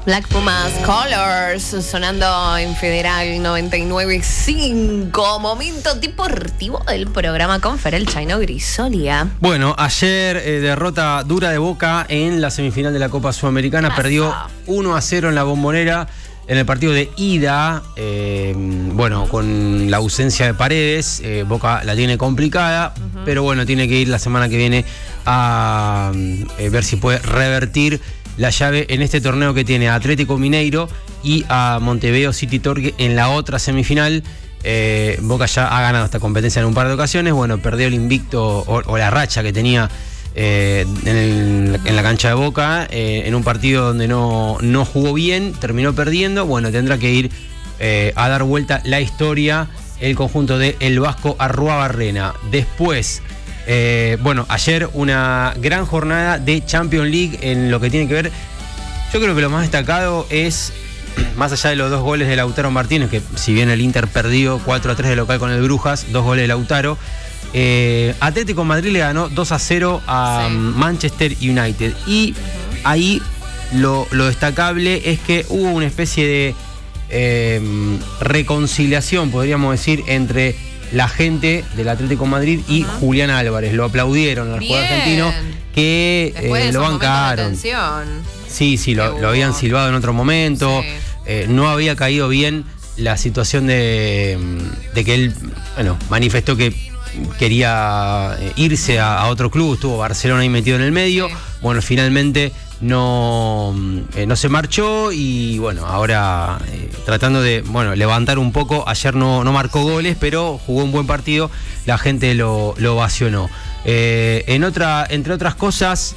Black Pumas Colors sonando en Federal 99.5. Momento deportivo del programa con Ferel Chaino Grisolia. Bueno, ayer derrota dura de Boca en la semifinal de la Copa Sudamericana. Perdió 1-0 en la Bombonera en el partido de ida. Bueno, con la ausencia de Paredes, Boca la tiene complicada, pero bueno, tiene que ir la semana que viene a ver si puede revertir la llave en este torneo que tiene a Atlético Mineiro y a Montevideo City Torque en la otra semifinal. Boca ya ha ganado esta competencia en un par de ocasiones. Bueno, perdió el invicto o la racha que tenía en la cancha de Boca en un partido donde no jugó bien, terminó perdiendo. Bueno, tendrá que ir a dar vuelta la historia el conjunto de El Vasco Arruabarrena. Después, bueno, ayer una gran jornada de Champions League en lo que tiene que ver. Yo creo que lo más destacado es, más allá de los 2 goles de Lautaro Martínez, que si bien el Inter perdió 4-3 de local con el Brujas, 2 goles de Lautaro, Atlético Madrid le ganó 2-0 a Manchester United. Y ahí lo destacable es que hubo una especie de reconciliación, podríamos decir, entre la gente del Atlético Madrid y Julián Álvarez. Lo aplaudieron al jugador argentino, que lo bancaron. Sí, lo habían silbado en otro momento. No había caído bien la situación de que él, bueno, manifestó que quería irse a otro club. Estuvo Barcelona ahí metido en el medio. Bueno, finalmente no se marchó y bueno, ahora tratando de levantar un poco. Ayer no marcó goles, pero jugó un buen partido. La gente lo ovacionó. Entre otras cosas,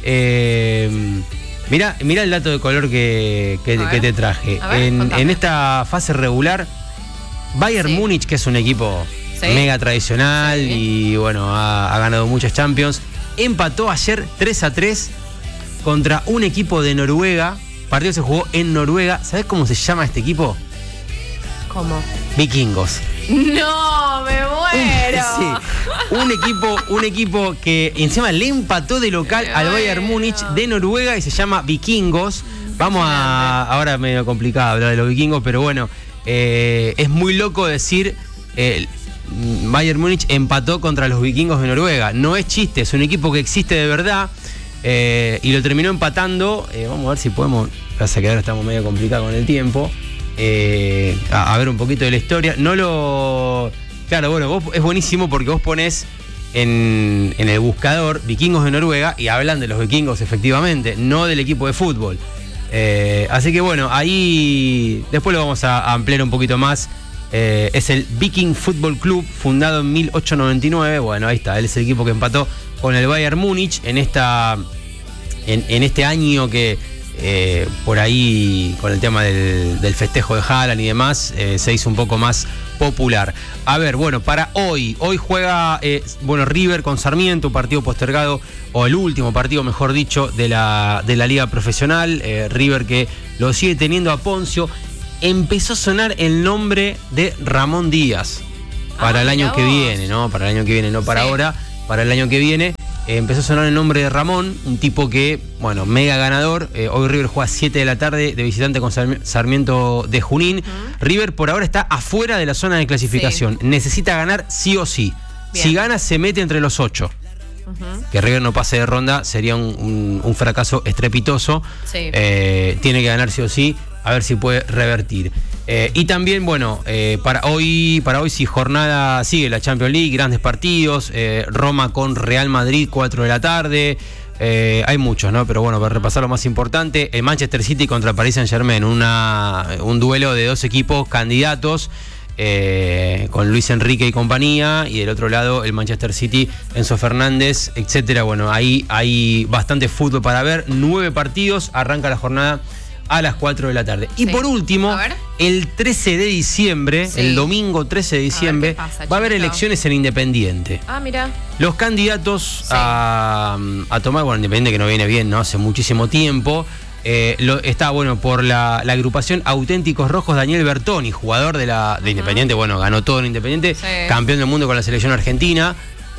mirá el dato de color que te traje. En esta fase regular, Bayern Múnich, que es un equipo mega tradicional y bueno, ha ganado muchas Champions, empató ayer 3-3 contra un equipo de Noruega. El partido se jugó en Noruega. ¿Sabés cómo se llama este equipo? ¿Cómo? Vikingos. ¡No, me muero! Sí, un equipo que encima le empató de local al Bayern Múnich de Noruega y se llama Vikingos. Vamos ahora medio complicado hablar de los vikingos, pero bueno, es muy loco decir Bayern Múnich empató contra los vikingos de Noruega. No es chiste, es un equipo que existe de verdad. Y lo terminó empatando. Vamos a ver si podemos. Pasa que ahora estamos medio complicados con el tiempo. A ver un poquito de la historia. Claro, bueno, es buenísimo porque vos ponés en el buscador Vikingos de Noruega y hablan de los vikingos efectivamente, no del equipo de fútbol. Así que bueno, ahí después lo vamos a ampliar un poquito más. Es el Viking Football Club, fundado en 1899. Bueno, ahí está, él es el equipo que empató con el Bayern Múnich en este año que por ahí con el tema del festejo de Haaland y demás se hizo un poco más popular. A ver, bueno, para hoy juega River con Sarmiento, un partido postergado, o el último partido, mejor dicho, de la liga profesional. River que lo sigue teniendo a Poncio. Empezó a sonar el nombre de Ramón Díaz para el año que viene, ¿no? Para el año que viene, no para ahora, para el año que viene. Empezó a sonar el nombre de Ramón, un tipo que, bueno, mega ganador. Hoy River juega a 7 de la tarde de visitante con Sarmiento de Junín. River por ahora está afuera de la zona de clasificación. Necesita ganar sí o sí. Bien. Si gana, se mete entre los 8. Que River no pase de ronda sería un fracaso estrepitoso. Tiene que ganar sí o sí, a ver si puede revertir. Y también, bueno, para hoy sí, jornada sigue la Champions League, grandes partidos. Roma con Real Madrid, 4 de la tarde. Hay muchos, ¿no? Pero bueno, para repasar lo más importante, el Manchester City contra Paris Saint-Germain, un duelo de 2 equipos candidatos. Con Luis Enrique y compañía, y del otro lado el Manchester City, Enzo Fernández, etcétera. Bueno, ahí hay bastante fútbol para ver. 9 partidos, arranca la jornada a las 4 de la tarde. Y por último, el 13 de diciembre, el domingo 13 de diciembre, va a haber elecciones en Independiente. Mira. Los candidatos a tomar, bueno, Independiente que no viene bien, ¿no? Hace muchísimo tiempo. Está, bueno, por la agrupación Auténticos Rojos, Daniel Bertoni, jugador de Independiente, bueno, ganó todo en Independiente, campeón del mundo con la selección argentina.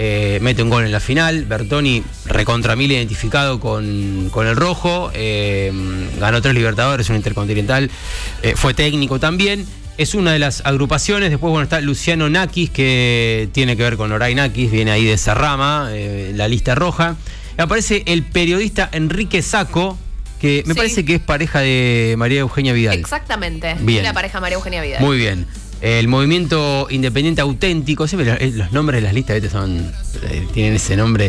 mete un gol en la final. Bertoni recontra mil identificado con el rojo. Ganó 3 Libertadores, un Intercontinental. Fue técnico también. Es una de las agrupaciones. Después, bueno, está Luciano Nakis, que tiene que ver con Oray Nakis, viene ahí de esa rama, la lista roja. Aparece el periodista Enrique Sacco, que me parece que es pareja de María Eugenia Vidal. Exactamente, bien. La pareja María Eugenia Vidal. Muy bien. El movimiento independiente auténtico, siempre los nombres de las listas tienen ese nombre.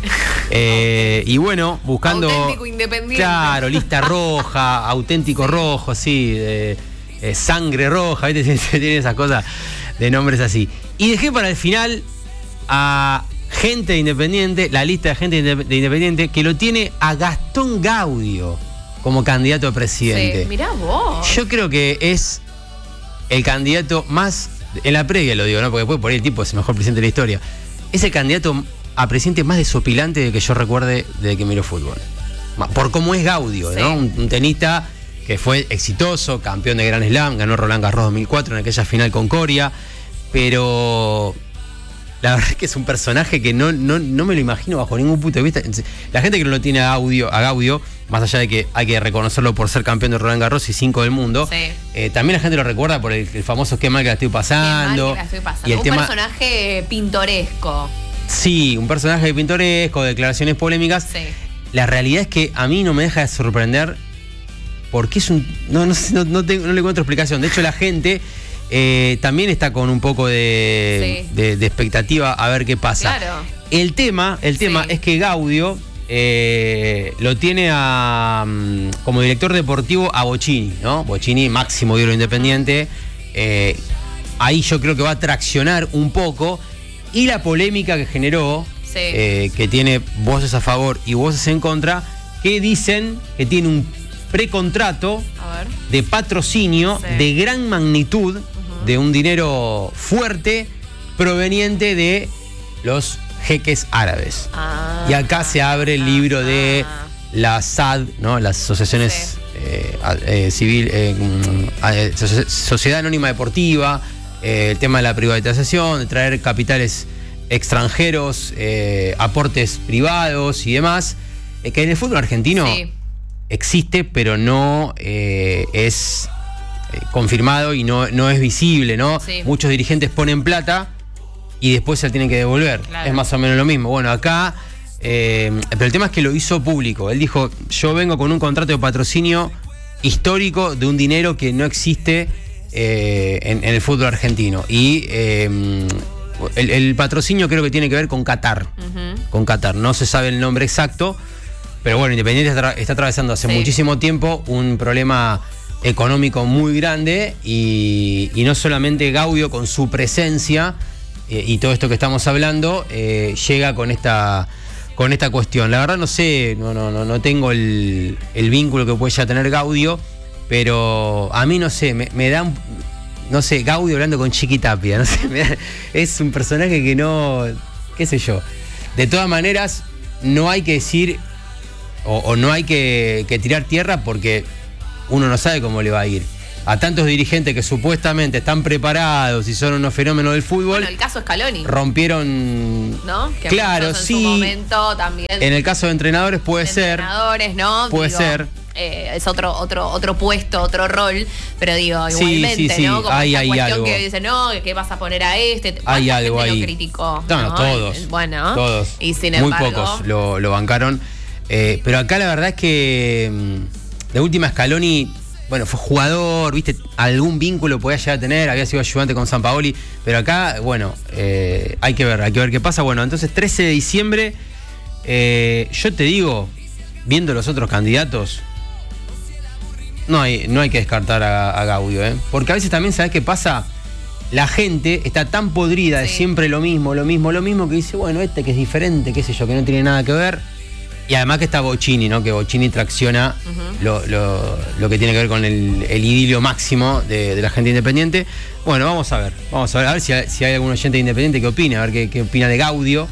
Y bueno, buscando. Auténtico independiente. Claro, lista roja, auténtico rojo, sí. Sangre roja, ¿viste? Tiene esas cosas de nombres así. Y dejé para el final a gente de Independiente, la lista de gente de Independiente, que lo tiene a Gastón Gaudio como candidato a presidente. Sí, mirá vos. Yo creo que es el candidato más, en la previa lo digo, ¿no? Porque después por ahí el tipo es el mejor presidente de la historia. Es el candidato a presidente más desopilante de que yo recuerde desde que miro fútbol. Por cómo es Gaudio, ¿no? Un tenista que fue exitoso, campeón de Grand Slam, ganó Roland Garros 2004 en aquella final con Coria, pero la verdad es que es un personaje que no me lo imagino bajo ningún punto de vista. La gente que no lo tiene a Gaudio, más allá de que hay que reconocerlo por ser campeón de Roland Garros y 5 del mundo, también la gente lo recuerda por el famoso qué mal que la estoy pasando. Y el personaje pintoresco. Sí, un personaje pintoresco, declaraciones polémicas. Sí. La realidad es que a mí no me deja de sorprender porque es un. No le encuentro explicación. De hecho, la gente también está con un poco de expectativa a ver qué pasa. Claro. El tema es que Gaudio lo tiene como director deportivo a Bocchini, ¿no? Bocchini, máximo ídolo Independiente. Ahí yo creo que va a traccionar un poco. Y la polémica que generó, que tiene voces a favor y voces en contra, que dicen que tiene un precontrato de patrocinio de gran magnitud, de un dinero fuerte proveniente de los jeques árabes. Y acá se abre el libro de la SAD, ¿no? Las asociaciones Sociedad Anónima Deportiva, el tema de la privatización, de traer capitales extranjeros, aportes privados y demás, que en el fútbol argentino existe, pero no es confirmado y no es visible, ¿no? Sí. Muchos dirigentes ponen plata y después se la tienen que devolver. Claro. Es más o menos lo mismo. Bueno, acá, pero el tema es que lo hizo público. Él dijo, yo vengo con un contrato de patrocinio histórico de un dinero que no existe en el fútbol argentino. Y el patrocinio creo que tiene que ver con Qatar. Con Qatar. No se sabe el nombre exacto, pero bueno, Independiente está atravesando hace muchísimo tiempo un problema económico muy grande y no solamente Gaudio con su presencia y todo esto que estamos hablando llega con esta cuestión. La verdad no sé, no tengo el vínculo que puede ya tener Gaudio, pero a mí no sé, me da no sé, Gaudio hablando con Chiqui Tapia, no sé, es un personaje que no, qué sé yo. De todas maneras, no hay que decir o no hay que tirar tierra porque uno no sabe cómo le va a ir. A tantos dirigentes que supuestamente están preparados y son unos fenómenos del fútbol. Bueno, el caso Scaloni. Rompieron. ¿No? Que claro, en su momento también. En el caso de entrenadores puede ser. Entrenadores, ¿no? Puede ser. Es otro puesto, otro rol, pero digo, igualmente, sí. ¿no? Como hay esta cuestión algo. Que dice, no, ¿qué vas a poner a este? Hay algo gente ahí. Lo criticó. No, todos. Bueno, todos. Y sin muy embargo, pocos lo bancaron. Pero acá la verdad es que de última Scaloni, bueno, fue jugador, viste, algún vínculo podía llegar a tener, había sido ayudante con Sampaoli, pero acá, bueno, hay que ver qué pasa. Bueno, entonces 13 de diciembre, yo te digo, viendo los otros candidatos, no hay que descartar a Gaudio, porque a veces también, ¿sabes qué pasa? La gente está tan podrida de siempre lo mismo, que dice, bueno, que es diferente, qué sé yo, que no tiene nada que ver. Y además que está Bocchini, ¿no? Que Bocchini tracciona lo que tiene que ver con el idilio máximo de la gente independiente. Bueno, vamos a ver si hay algún oyente independiente que opine, a ver qué opina de Gaudio.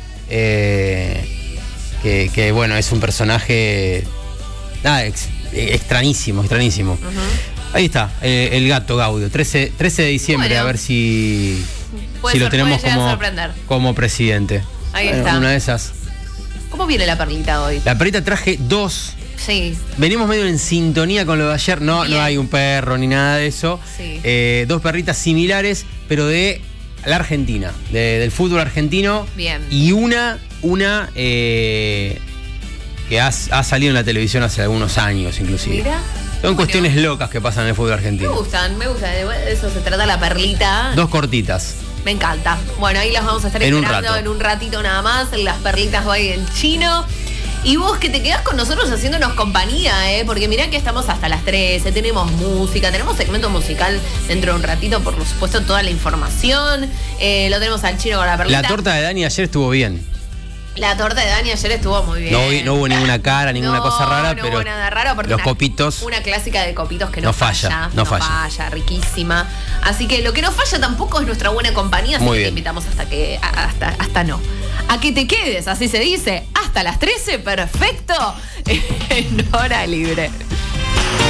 Que bueno, es un personaje extrañísimo. Ahí está, el gato Gaudio, 13 de diciembre, bueno, a ver si lo tenemos como presidente. Ahí Bueno, está. una de esas. ¿Cómo viene la perlita hoy? La perrita traje 2. Sí. Venimos medio en sintonía con lo de ayer. No Bien. hay un perro ni nada de eso. Sí. 2 perritas similares, pero de la Argentina, del fútbol argentino. Bien. Y una que ha salido en la televisión hace algunos años, inclusive. Mira. Son Bueno, cuestiones locas que pasan en el fútbol Me argentino. gustan. De eso se trata la perlita. 2 cortitas. Me encanta. Bueno, ahí las vamos a estar En un esperando rato. en un ratito nada más. Las perlitas hoy del chino. Y vos que te quedás con nosotros haciéndonos compañía, porque mirá que estamos hasta las 13, tenemos música, tenemos segmento musical dentro de un ratito, por supuesto, toda la información. Lo tenemos al chino con la perlita. La torta de Dani ayer estuvo bien. La torta de Dani ayer estuvo muy bien. No hubo ninguna cara, ninguna cosa rara, no pero hubo nada raro porque los copitos. Una clásica de copitos que No falla, no falla. riquísima. Así que lo que no falla tampoco es nuestra buena compañía, así Muy que te bien. invitamos hasta no. A que te quedes, así se dice, hasta las 13, perfecto, en hora libre.